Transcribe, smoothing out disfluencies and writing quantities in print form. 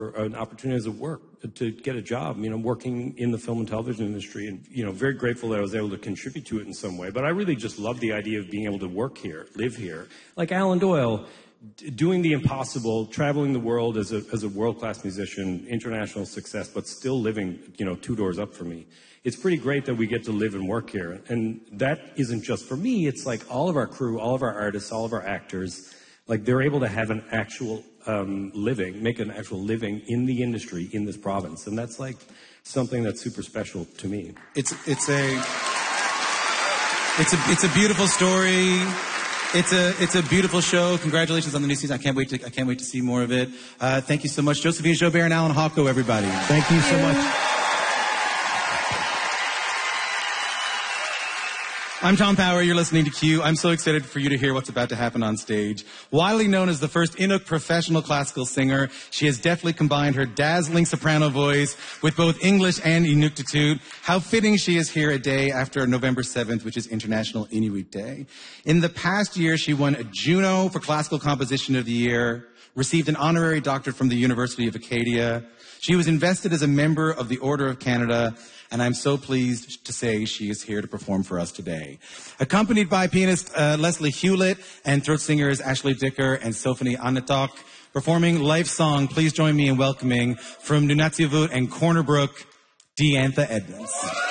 an opportunity as a work to get a job, working in the film and television industry, and very grateful that I was able to contribute to it in some way. But I really just love the idea of being able to work here, live here, like Alan Doyle, doing the impossible, traveling the world as a world-class musician, international success, but still living 2 doors up from me. It's pretty great that we get to live and work here, and that isn't just for me. It's like all of our crew, all of our artists, all of our actors, like they're able to have an actual living, make an actual living in the industry in this province, and that's like something that's super special to me. It's a beautiful story. It's a beautiful show. Congratulations on the new season. I can't wait to see more of it. Thank you so much, Josephine Joubert and Alan Hawko, everybody. Thank you so much. I'm Tom Power. You're listening to Q. I'm so excited for you to hear what's about to happen on stage. Widely known as the first Inuk professional classical singer, she has deftly combined her dazzling soprano voice with both English and Inuktitut. How fitting she is here a day after November 7th, which is International Inuit Day. In the past year, she won a Juno for Classical Composition of the Year, received an honorary doctorate from the University of Acadia. She was invested as a member of the Order of Canada, and I'm so pleased to say she is here to perform for us today. Accompanied by pianist Leslie Hewlett and throat singers Ashley Dicker and Sophie Anatok, performing Life Song, please join me in welcoming from Nunatsiavut and Corner Brook, Diantha Edmonds.